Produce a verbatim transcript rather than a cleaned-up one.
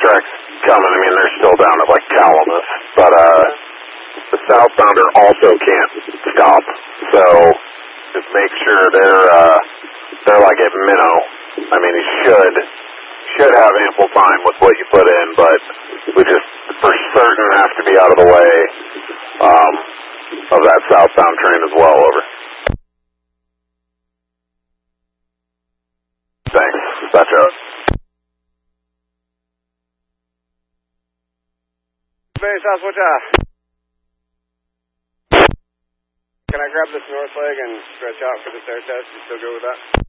Amtrak's coming. I mean, they're still down at, like, Calamus. But, uh, the southbounder also can't stop. So, just make sure they're, uh, they're, like, at minnow. I mean, he should, should have ample time with what you put in, but we just, for certain, have to be out of the way, um, of that southbound train as well. Over. Thanks. That's it. Base House, what's up? Can I grab this north leg and stretch out for the stair test? You still good with that?